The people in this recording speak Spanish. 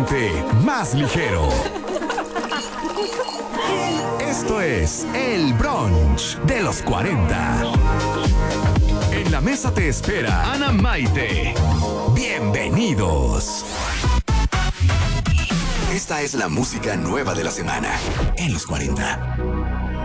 ambiente más ligero. Esto es el brunch de los 40. En la mesa te espera Ana Maite. Bienvenidos. Esta es la música nueva de la semana en los 40.